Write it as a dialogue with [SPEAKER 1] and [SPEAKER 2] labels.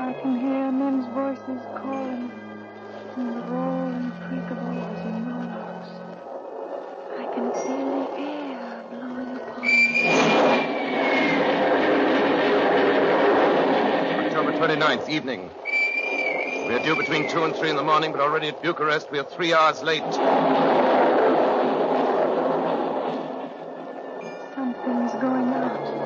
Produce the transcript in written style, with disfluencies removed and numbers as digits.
[SPEAKER 1] I can hear men's voices calling, and the roll and creak of oars in rowlocks. I can feel the air blowing upon me.
[SPEAKER 2] October 29th, evening. We are due between 2 and 3 in the morning, but already at Bucharest we are 3 hours late.
[SPEAKER 1] Something's going out.